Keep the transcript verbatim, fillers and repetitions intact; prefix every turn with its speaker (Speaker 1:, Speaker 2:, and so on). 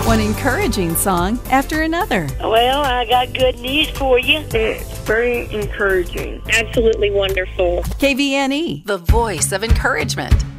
Speaker 1: one encouraging song after another.
Speaker 2: Well, I got good news for you.
Speaker 3: It's very encouraging.
Speaker 4: Absolutely wonderful.
Speaker 1: K V N E,
Speaker 5: the voice of encouragement.